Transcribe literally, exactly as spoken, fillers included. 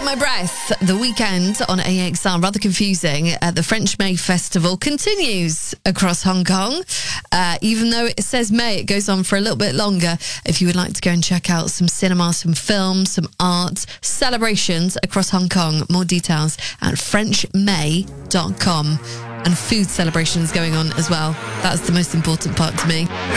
My Breath, The Weekend on A X R. Rather confusing. Uh, the French May Festival continues across Hong Kong. Uh, even though it says May, it goes on for a little bit longer. If you would like to go and check out some cinema, some films, some art, celebrations across Hong Kong, more details at french may dot com. And food celebrations going on as well. That's the most important part to me.